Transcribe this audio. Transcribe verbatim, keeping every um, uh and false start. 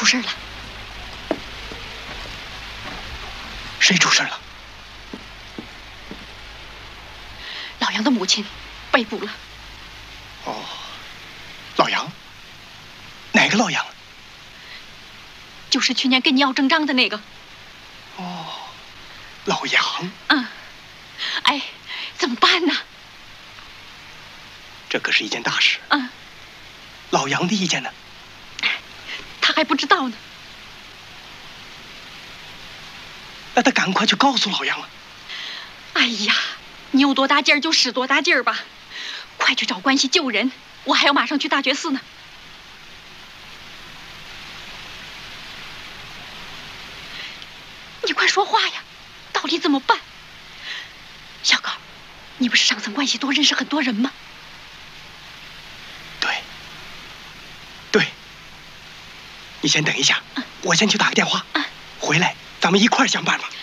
事了。 谁出事了？ 老杨的母亲被捕了。 哦，老杨？哪个老杨？ 就是去年跟你要证账的那个。 哦，老杨。 嗯。哎，怎么办呢？ 这可是一件大事。 嗯。 老杨的意见呢？ 他还不知道呢。 那他赶快去告诉老杨啊！ 哎呀，你有多大劲儿就使多大劲儿吧，快去找关系救人，我还要马上去大觉寺呢。你快说话呀，到底怎么办？小高，你不是上层关系多，认识很多人吗？ 对，对。你先等一下，嗯、我先去打个电话，嗯、回来咱们一块儿想办法。